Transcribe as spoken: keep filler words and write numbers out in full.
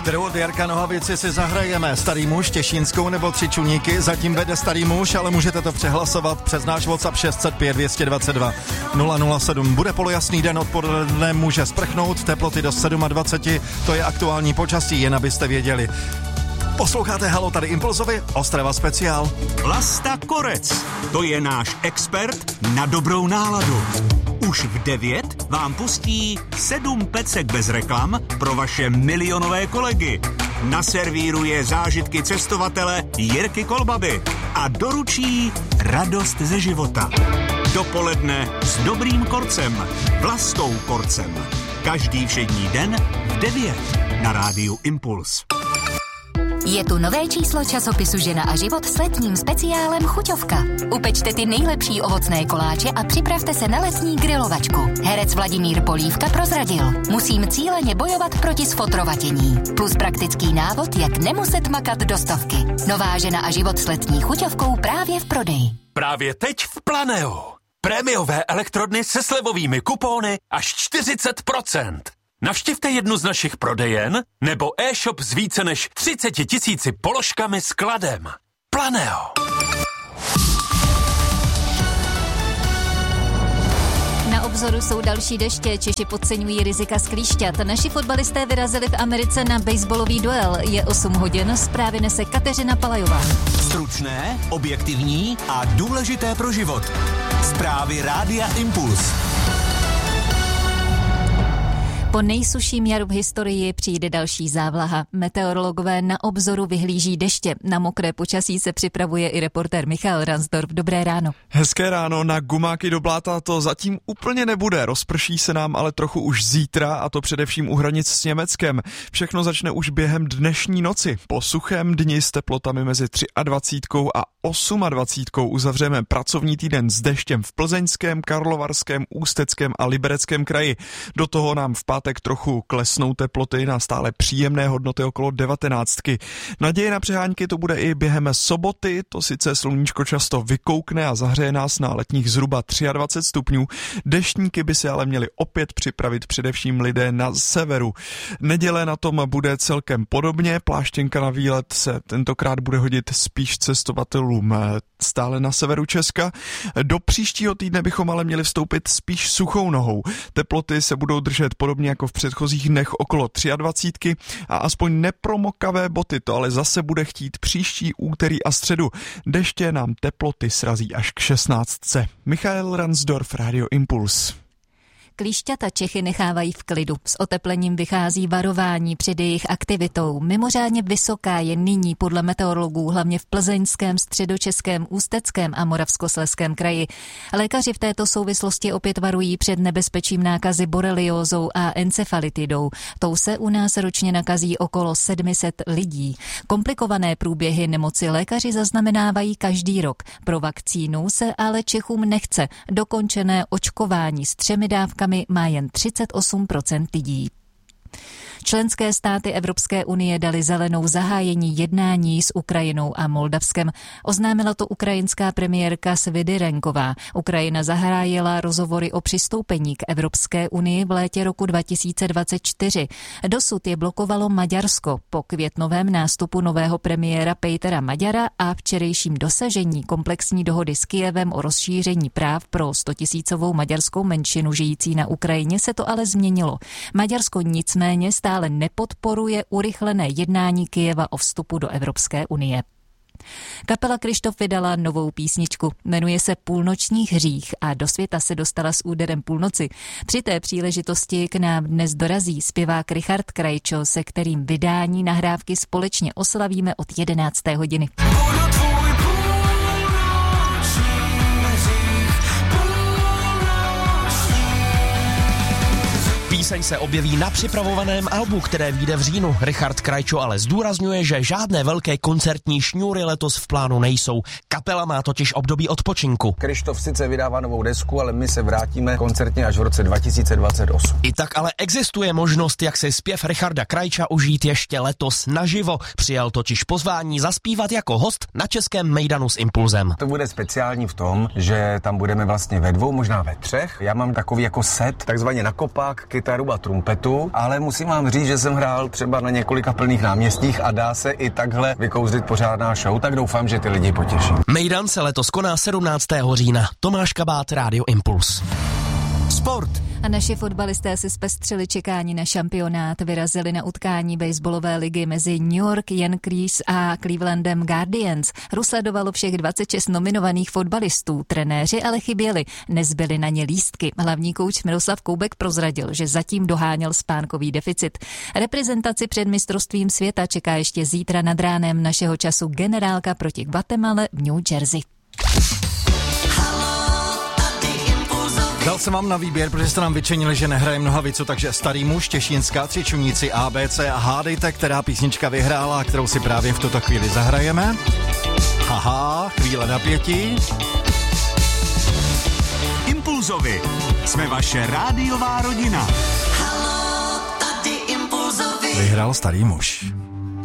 kterou od Jarka Nohavici si zahrajeme. Starý muž, Těšínskou nebo Tři čuníky. Zatím vede starý muž, ale můžete to přehlasovat přes náš WhatsApp šest set pět dvě dva dva nula nula sedm. Bude polojasný den, odpoledne může sprchnout, teploty do dvacet sedm, to je aktuální počasí, jen abyste věděli. Posloucháte Halo, tady Impulzovi, Ostrava speciál. Vlasta Korec, to je náš expert na dobrou náladu. Už v devět vám pustí sedm pecek bez reklam pro vaše milionové kolegy. Naservíruje zážitky cestovatele Jirky Kolbaby a doručí radost ze života. Dopoledne s dobrým korcem, Vlastou Korcem. Každý všední den v devět na rádiu Impuls. Je tu nové číslo časopisu Žena a život s letním speciálem Chuťovka. Upečte ty nejlepší ovocné koláče a připravte se na letní grilovačku. Herec Vladimír Polívka prozradil: musím cíleně bojovat proti sfotrovatění. Plus praktický návod, jak nemuset makat do stovky. Nová Žena a život s letní chuťovkou právě v prodeji. Právě teď v Planeu. Prémiové elektrodny se slevovými kupóny až čtyřicet procent. Navštivte jednu z našich prodejen nebo e-shop s více než třicet tisíci položkami s kladem. Planeo. Na obzoru jsou další deště, Češi podceňují rizika sklíšťat. Naši fotbalisté vyrazili v Americe na baseballový duel. Je osm hodin, zprávy nese Kateřina Palajová. Stručné, objektivní a důležité pro život. Zprávy Rádia Impuls. Po nejsušším jaru v historii přijde další závlaha. Meteorologové na obzoru vyhlíží deště. Na mokré počasí se připravuje i reportér Michal Ransdorf. Dobré ráno. Hezké ráno, na gumáky do bláta to zatím úplně nebude. Rozprší se nám ale trochu už zítra, a to především u hranic s Německem. Všechno začne už během dnešní noci. Po suchém dni s teplotami mezi dvacet tři a dvacet osm uzavřeme pracovní týden s deštěm v Plzeňském, Karlovarském, Ústeckém a Libereckém kraji. Do toho nám v pátek trochu klesnou teploty na stále příjemné hodnoty okolo devatenáctky. Naděje na přehánky to bude i během soboty, to sice sluníčko často vykoukne a zahřeje nás na letních zhruba dvacet tři stupňů. Deštníky by se ale měli opět připravit především lidé na severu. Neděle na tom bude celkem podobně, pláštěnka na výlet se tentokrát bude hodit spíš cestovatelům stále na severu Česka. Do příštího týdne bychom ale měli vstoupit spíš suchou nohou. Teploty se budou držet podobně jako v předchozích dnech okolo dvacet tři a aspoň nepromokavé boty to ale zase bude chtít příští úterý a středu. Deště nám teploty srazí až k šestnáctce. Michal Ransdorf, Radio Impuls. Klíšťata Čechy nechávají v klidu. S oteplením vychází varování před jejich aktivitou. Mimořádně vysoká je nyní podle meteorologů hlavně v Plzeňském, Středočeském, Ústeckém a Moravskoslezském kraji. Lékaři v této souvislosti opět varují před nebezpečím nákazy boreliózou a encefalitidou. Tou se u nás ročně nakazí okolo sedm set lidí. Komplikované průběhy nemoci lékaři zaznamenávají každý rok. Pro vakcínu se ale Čechům nechce. Dokončené očkování s třemi dávkami má jen třicet osm procent lidí. Členské státy Evropské unie dali zelenou zahájení jednání s Ukrajinou a Moldavskem. Oznámila to ukrajinská premiérka Svidyrenková. Ukrajina zahájila rozhovory o přistoupení k Evropské unii v létě roku dva tisíce dvacet čtyři. Dosud je blokovalo Maďarsko. Po květnovém nástupu nového premiéra Pejtera Maďara a včerejším dosažení komplexní dohody s Kyjevem o rozšíření práv pro stotisícovou maďarskou menšinu žijící na Ukrajině se to ale změnilo. Maďarsko nicméně stále ale nepodporuje urychlené jednání Kyjeva o vstupu do Evropské unie. Kapela Kryštof vydala novou písničku. Jmenuje se Půlnoční hřích a do světa se dostala s úderem půlnoci. Při té příležitosti k nám dnes dorazí zpěvák Richard Krajčo, se kterým vydání nahrávky společně oslavíme od jedenácté hodiny. Píseň se objeví na připravovaném albu, které vyjde v říjnu. Richard Krajčo ale zdůrazňuje, že žádné velké koncertní šňůry letos v plánu nejsou. Kapela má totiž období odpočinku. Kryštof sice vydává novou desku, ale my se vrátíme koncertně až v roce dva tisíce dvacet osm. I tak ale existuje možnost, jak si zpěv Richarda Krajča užít ještě letos naživo. Přijal totiž pozvání zaspívat jako host na českém mejdanu s Impulzem. To bude speciální v tom, že tam budeme vlastně ve dvou, možná ve třech. Já mám takový jako set, takzvaně na kopák, kytaru a trumpetu, ale musím vám říct, že jsem hrál třeba na několika plných náměstích a dá se i takhle vykouzlit pořádná show, tak doufám, že ty lidi potěší. Mejdan se letos koná sedmnáctého října. Tomáš Kabát, Rádio Impuls. Sport. A naši fotbalisté si zpestřili čekání na šampionát, vyrazili na utkání baseballové ligy mezi New York Yankees a Clevelandem Guardians. Rusledovalo všech dvacet šest nominovaných fotbalistů, trenéři ale chyběli, nezbyly na ně lístky. Hlavní kouč Miroslav Koubek prozradil, že zatím doháněl spánkový deficit. Reprezentaci před mistrovstvím světa čeká ještě zítra nad ránem našeho času generálka proti Guatemale v New Jersey. Dal jsem vám na výběr, protože jste nám vyčenili, že nehraje Nohavicu, takže Starý muž, Těšínská, Tři čuníci, A B C a hádejte, která písnička vyhrála, kterou si právě v tuto chvíli zahrajeme. Haha, chvíle napětí. Impulzovi. Jsme vaše rádiová rodina. Vyhrál Starý muž.